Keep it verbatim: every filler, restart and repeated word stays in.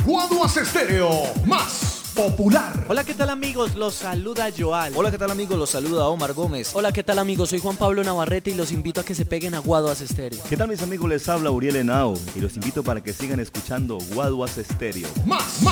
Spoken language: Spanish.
Guaduas Estéreo, más popular. Hola, ¿qué tal amigos? Los saluda Joal. Hola, ¿qué tal amigos? Los saluda Omar Gómez. Hola, ¿qué tal amigos? Soy Juan Pablo Navarrete y los invito a que se peguen a Guaduas Estéreo. ¿Qué tal mis amigos? Les habla Uriel Henao y los invito para que sigan escuchando Guaduas Estéreo. Más, más.